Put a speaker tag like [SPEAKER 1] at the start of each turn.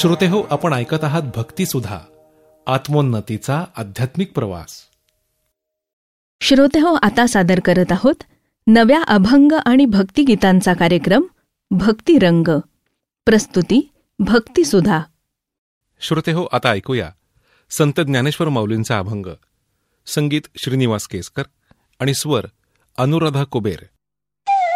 [SPEAKER 1] श्रोतेहो, आपण ऐकत आहात भक्तिसुधा, आत्मोन्नतीचा आध्यात्मिक प्रवास.
[SPEAKER 2] श्रोतेहो, आता सादर करत आहोत नव्या अभंग आणि भक्तिगीतांचा कार्यक्रम भक्तिरंग. प्रस्तुती भक्तिसुधा.
[SPEAKER 1] श्रोतेहो, आता ऐकूया संत ज्ञानेश्वर माऊलींचा अभंग. संगीत श्रीनिवास केसकर आणि स्वर अनुराधा कुबेर.